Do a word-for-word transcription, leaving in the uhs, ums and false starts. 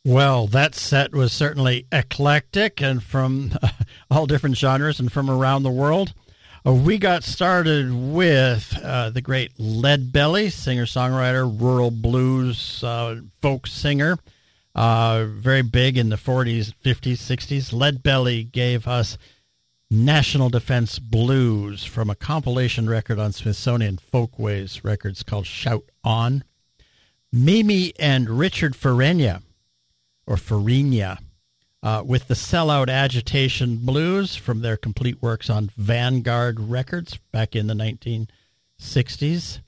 Well, that set was certainly eclectic and from uh, all different genres and from around the world. Uh, we got started with uh, the great Leadbelly, singer-songwriter, rural blues uh, folk singer, uh, very big in the forties, fifties, sixties. Leadbelly gave us National Defense Blues from a compilation record on Smithsonian Folkways Records called Shout On. Mimi and Richard Farina, or Farina, uh, with the Sellout Agitation Blues from their complete works on Vanguard Records back in the nineteen sixties.